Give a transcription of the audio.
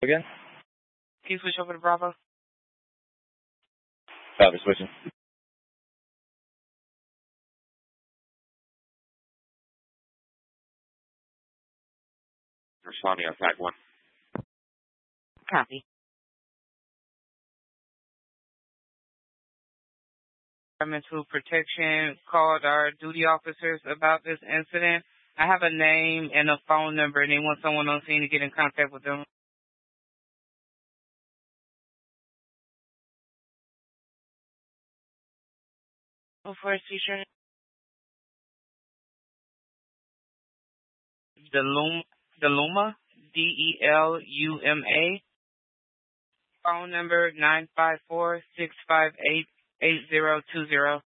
Again? Can you switch over to Bravo? Copy, switching. Responding on tag 1. Copy. Environmental Protection called our duty officers about this incident. I have a name and a phone number, and they want someone on scene to get in contact with them. Oh, for a teacher. Deluma, DELUMA. Phone number 954-658-8020.